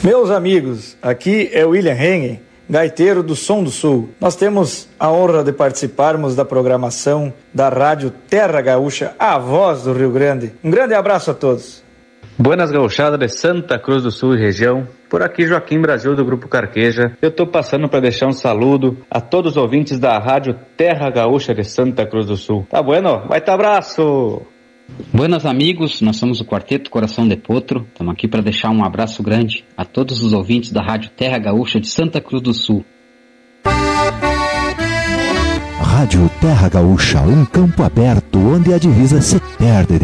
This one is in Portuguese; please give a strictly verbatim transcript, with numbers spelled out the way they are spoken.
Meus amigos, aqui é William Hengen, gaiteiro do Som do Sul. Nós temos a honra de participarmos da programação da Rádio Terra Gaúcha, a voz do Rio Grande. Um grande abraço a todos. Buenas gauchadas de Santa Cruz do Sul e região. Por aqui Joaquim Brasil do Grupo Carqueja. Eu tô passando para deixar um saludo a todos os ouvintes da Rádio Terra Gaúcha de Santa Cruz do Sul. Tá bueno? Vai tá abraço! Buenas amigos, nós somos o Quarteto Coração de Potro. Estamos aqui para deixar um abraço grande a todos os ouvintes da Rádio Terra Gaúcha de Santa Cruz do Sul. Rádio Terra Gaúcha, um campo aberto onde a divisa se perde.